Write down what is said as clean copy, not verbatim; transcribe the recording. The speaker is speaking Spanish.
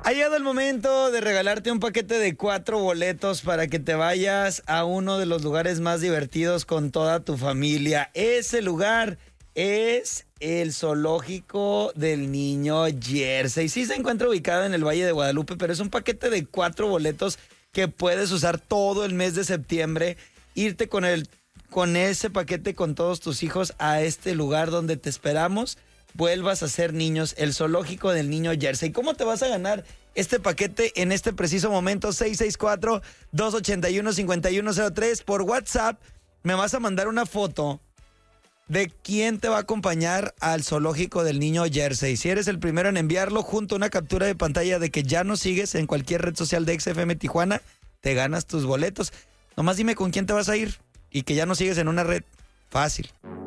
Ha llegado el momento de regalarte un paquete de 4 boletos para que te vayas a uno de los lugares más divertidos con toda tu familia. Ese lugar es el Zoológico del Niño Jersey. Sí se encuentra ubicado en el Valle de Guadalupe, pero es un paquete de 4 boletos que puedes usar todo el mes de septiembre. Irte con ese paquete con todos tus hijos a este lugar donde te esperamos. Vuelvas a ser niños, el Zoológico del Niño Jersey. ¿Cómo te vas a ganar este paquete en este preciso momento? 664-281-5103 por WhatsApp. Me vas a mandar una foto de quién te va a acompañar al Zoológico del Niño Jersey. Si eres el primero en enviarlo, junto a una captura de pantalla de que ya nos sigues en cualquier red social de XFM Tijuana, te ganas tus boletos. Nomás dime con quién te vas a ir y que ya nos sigues en una red. Fácil.